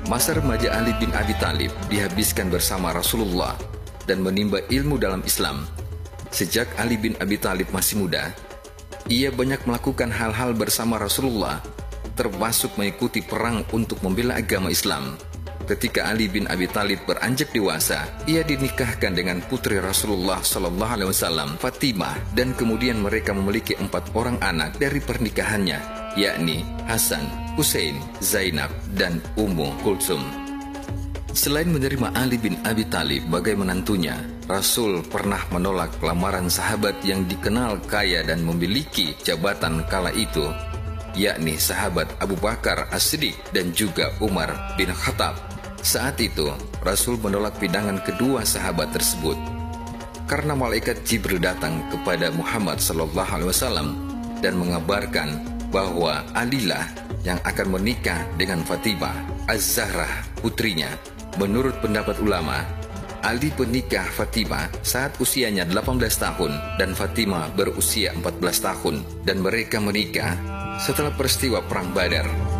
Masa remaja Ali bin Abi Thalib dihabiskan bersama Rasulullah dan menimba ilmu dalam Islam. Sejak Ali bin Abi Thalib masih muda, ia banyak melakukan hal-hal bersama Rasulullah, termasuk mengikuti perang untuk membela agama Islam. Ketika Ali bin Abi Thalib beranjak dewasa, ia dinikahkan dengan putri Rasulullah SAW, Fatimah, dan kemudian mereka memiliki 4 orang anak dari pernikahannya, yakni Hasan, Hussein, Zainab, dan Ummu Kulsum. Selain menerima Ali bin Abi Thalib sebagai menantunya, Rasul pernah menolak lamaran sahabat yang dikenal kaya dan memiliki jabatan kala itu, yakni sahabat Abu Bakar As-Siddiq dan juga Umar bin Khattab. Saat itu, Rasul menolak pinangan kedua sahabat tersebut karena malaikat Jibril datang kepada Muhammad SAW dan mengabarkan bahwa Alilah yang akan menikah dengan Fatimah Az-Zahrah putrinya. Menurut pendapat ulama, Ali menikah Fatimah saat usianya 18 tahun dan Fatimah berusia 14 tahun dan mereka menikah setelah peristiwa Perang Badar.